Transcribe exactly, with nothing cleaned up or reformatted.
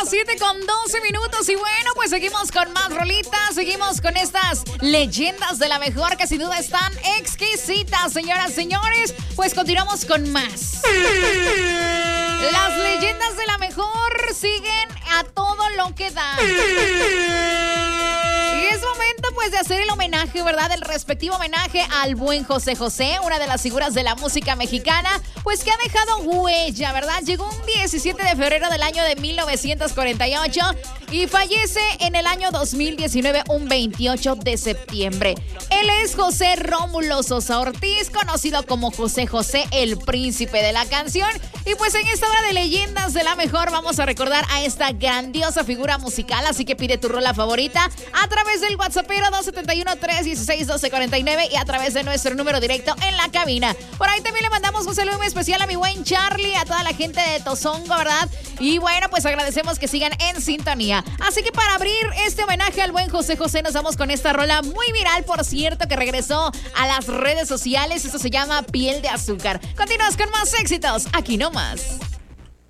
las siete con doce minutos y bueno, pues seguimos con más rolitas, seguimos con estas leyendas de la mejor que sin duda están exquisitas, señoras, señores. Pues continuamos con más. Las leyendas de la mejor siguen a todo lo que da. Y es momento pues de hacer el homenaje, ¿verdad? El respectivo homenaje al buen José José, una de las figuras de la música mexicana, pues que ha dejado huella, ¿verdad? Llegó un diecisiete de febrero del año de mil novecientos cuarenta y ocho y fallece en el año dos mil diecinueve, un veintiocho de septiembre. Él es José Rómulo Sosa Ortiz, conocido como José José, el príncipe de la canción. Y pues en esta hora de leyendas de la mejor vamos a recordar a esta grandiosa figura musical, así que pide tu rola favorita a través del WhatsAppero dos siete uno, tres uno seis, uno dos cuatro nueve y a través de nuestro número directo en la cabina. Por ahí también le mandamos un saludo muy especial a mi buen Charlie, a toda la gente de Tozongo, ¿verdad? Y bueno, pues agradecemos que sigan en sintonía. Así que para abrir este homenaje al buen José José nos vamos con esta rola muy viral, por cierto, que regresó a las redes sociales. Esto se llama Piel de Azúcar. Continuamos con más éxitos, aquí nomás.